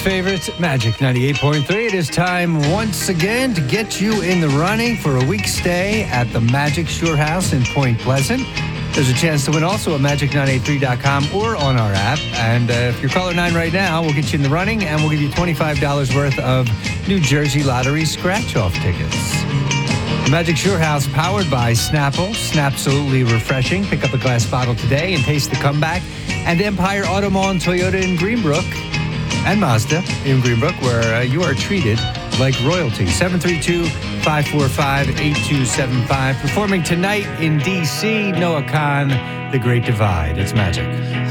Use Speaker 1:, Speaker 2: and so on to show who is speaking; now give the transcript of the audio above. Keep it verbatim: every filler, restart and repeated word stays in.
Speaker 1: favorites, Magic ninety-eight point three. It is time once again to get you in the running for a week stay at the Magic Shore House in Point Pleasant. There's a chance to win also at magic nine eight three dot com or on our app. And uh, if you're caller nine right now, we'll get you in the running and we'll give you twenty-five dollars worth of New Jersey Lottery scratch-off tickets. The Magic Shore House, powered by Snapple. Snapsolutely refreshing. Pick up a glass bottle today and taste the comeback. And Empire Auto Mall and Toyota in Greenbrook. And Mazda in Greenbrook, where uh, you are treated like royalty. seven three two, five four five, eight two seven five. Performing tonight in D C, Noah Khan, The Great Divide. It's Magic.